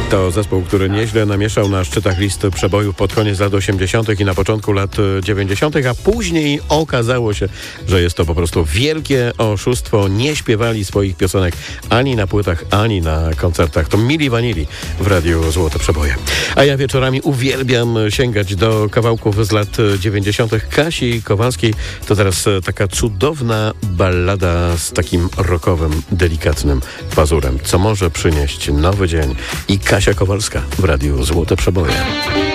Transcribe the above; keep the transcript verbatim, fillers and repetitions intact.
To zespół, który nieźle namieszał na szczytach listy przebojów pod koniec lat osiemdziesiątych i na początku lat dziewięćdziesiątych, a później okazało się, że jest to po prostu wielkie oszustwo. Nie śpiewali swoich piosenek ani na płytach, ani na koncertach. To Milli Vanilli w Radiu Złote Przeboje. A ja wieczorami uwielbiam sięgać do kawałków z lat dziewięćdziesiątych. Kasi Kowalskiej to teraz taka cudowna ballada z takim rockowym, delikatnym pazurem, co może przynieść nowy dzień. I Kasia Kowalska w Radiu Złote Przeboje.